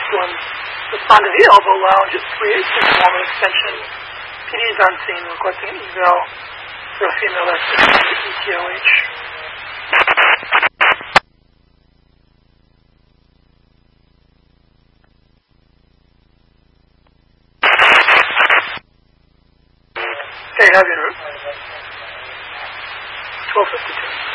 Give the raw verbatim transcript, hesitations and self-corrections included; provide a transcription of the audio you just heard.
one responded to the elbow lounge at three eight six Walnut Extension. P D is on scene requesting an eval for a female that's E T O H. Hey, have you heard? twelve fifty-two.